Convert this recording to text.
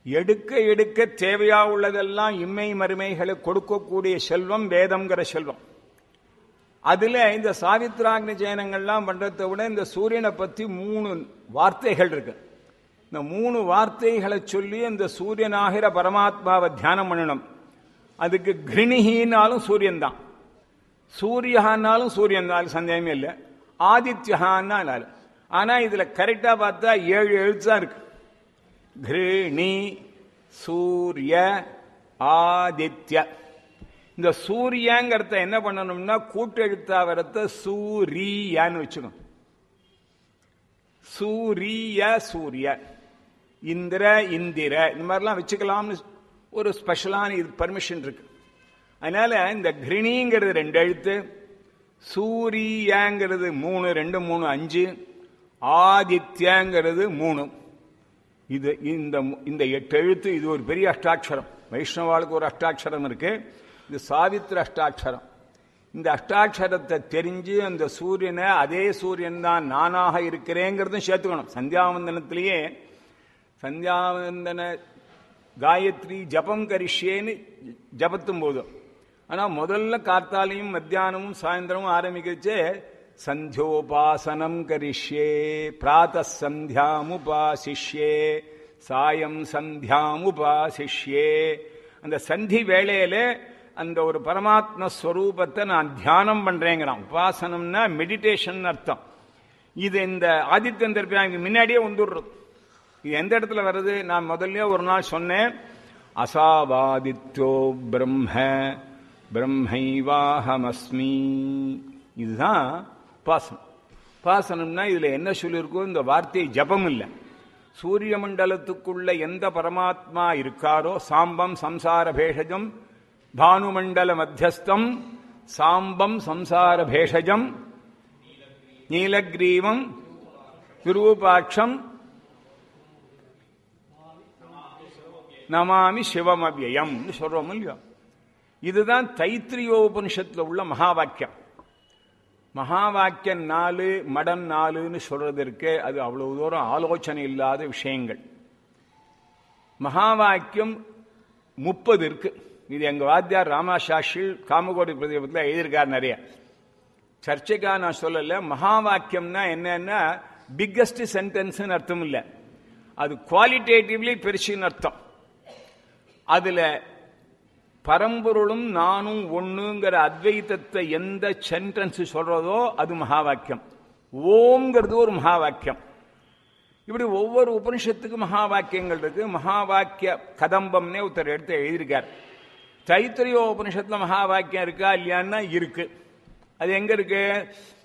எடுக்க எடுக்க தேவையா உள்ளதெல்லாம் இம்மை மறுமைகளை கொடுக்கக்கூடிய செல்வம் வேதம்ங்கிற செல்வம். அதுல இந்த சாவித்ராக்னி ஜெயனங்கள்லாம் பண்றதை விட இந்த சூரியனை பத்தி 3 வார்த்தைகள் இருக்கு. இந்த 3 வார்த்தைகளை சொல்லி இந்த சூரியனாகிற பரமாத்மாவை தியானம் பண்ணணும். அதுக்கு கிருணிகினாலும் சூரியன் தான், சூரியனாலும் சூரியன் தான், சந்தேகமே இல்லை. ஆதித்யஹான்னாலும். ஆனா இதுல கரெக்டா பார்த்தா 7 எழுத்து தான் இருக்கு. கிருணி சூரிய ஆதித்ய. இந்த சூரியங்கிறத என்ன பண்ணணும்னா கூட்டெழுத்தா வரத்த சூரியான்னு வச்சுக்கணும். சூரிய சூரிய இந்திர இந்திர இந்த மாதிரிலாம் வச்சுக்கலாம்னு ஒரு ஸ்பெஷலான இது பர்மிஷன் இருக்கு. அதனால இந்த கிருணிங்கிறது 2 எழுத்து, சூரியங்கிறது 3, 2, 3, 5, ஆதித்யங்கிறது 3. இது இந்த 8 எழுத்து. இது ஒரு பெரிய அஷ்டாட்சரம். வைஷ்ணவாளுக்கு ஒரு அஷ்டாட்சரம் இருக்கு, இது சாவித்திர அஷ்டாட்சரம். இந்த அஷ்டாட்சரத்தை தெரிஞ்சு அந்த சூரியனை அதே சூரியன் தான் நானாக இருக்கிறேங்கிறதும் சேர்த்துக்கணும். சந்தியாவந்தனத்திலேயே சந்தியாவந்தன காயத்ரி ஜபம் கரிஷ்யேன்னு ஜபத்தும் போதும். ஆனால் முதல்ல கார்த்தாலையும் மத்தியானமும் சாயந்தரமும் ஆரம்பிக்கச்சே சந்தியோபாசனம் கரிஷ்யே, பிராத சந்தியாமுபாசிஷ்யே, சாயம் சந்தியாமுபாசிஷ்யே. அந்த சந்தி வேளையில அந்த ஒரு பரமாத்ம ஸ்வரூபத்தை நான் தியானம் பண்றேங்கிறான். உபாசனம்னா மெடிடேஷன் அர்த்தம். இது இந்த ஆதித்யன் தர்பியாங்க முன்னாடியே வந்துடுறது. இது எந்த இடத்துல வருது? நான் முதல்ல ஒரு நாள் சொன்னேன், அசாவாதித்யோ பிரம்ம பிரம்மைவாஹமஸ்மி. இதுதான் உபாசனம். உபாசனம்னா இதுல என்ன சொல்லியிருக்கோ இந்த வார்த்தை ஜபம் இல்லை. சூரிய மண்டலத்துக்குள்ள எந்த பரமாத்மா இருக்காரோ சாம்பம் சம்சார பேஷஜம் பானுமண்டல மத்தியஸ்தம் சாம்பம் சம்சார பேஷஜம் நீலகிரீவம் விரூபாட்சம் நமாமி சிவமவ்யயம் சொல்றோம் இல்லையா? இதுதான் தைத்திரியோபனிஷத்துல உள்ள மகா வாக்கியம். மகா வாக்கியம் 4 மடம் 4ன்னு சொல்றது இருக்கு. அது அவ்வளவு தூரம் ஆலோசனை இல்லாத விஷயங்கள். மகா வாக்கியம் 30 இருக்கு. இது எங்க வாத்தியார் ராமாசாஸ்திரி காமகோடி பிரதீபத்தில் எழுதியிருக்கார். நிறைய சர்ச்சைக்காக நான் சொல்லல. மகா வாக்கியம்னா என்னன்னா பிக்கஸ்ட் சென்டென்ஸ் அர்த்தம் இல்லை, அது குவாலிட்டேட்டிவ்லி பெருசுன்னு அர்த்தம். அதுல பரம்பொருளும் நானும் ஒண்ணுங்கிற அத்வைத்தத்தை எந்த சென்டென்ஸ் சொல்றதோ அது மகா வாக்கியம். ஓம்ங்கிறது ஒரு மகா வாக்கியம். இப்படி ஒவ்வொரு உபனிஷத்துக்கு மகா வாக்கியங்கள் இருக்கு. மகா வாக்கிய கதம்பம்னே ஒருத்தர் எடுத்து எழுதியிருக்கார். தைத்திரிய உபனிஷத்துல மகா வாக்கியம் இருக்கா இல்லையான்னா இருக்கு. அது எங்க இருக்கு?